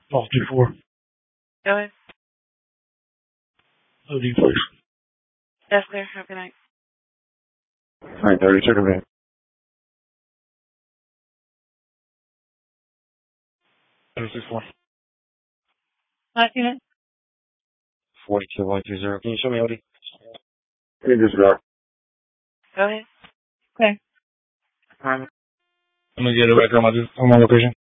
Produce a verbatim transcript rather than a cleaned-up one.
Call two four. Go ahead. Loading, please. Yes, sir. How can I? nine thirty, circumvent. zero six one. Last unit? forty-two one two zero. Can you show me, Odie? Hey, disregard. Go ahead. Okay. I'm gonna get it back on my, on my location.